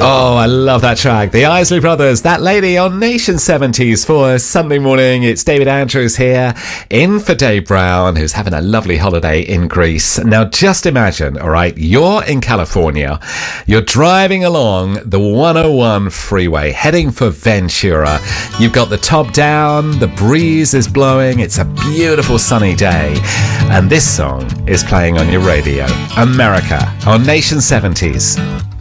Oh, I love that track. The Isley Brothers, That Lady on Nation 70s for Sunday morning. It's David Andrews here, in for Dave Brown, who's having a lovely holiday in Greece. Now, just imagine, all right, you're in California. You're driving along the 101 freeway, heading for Ventura. You've got the top down, the breeze is blowing, it's a beautiful sunny day. And this song is playing on your radio. America on Nation 70s.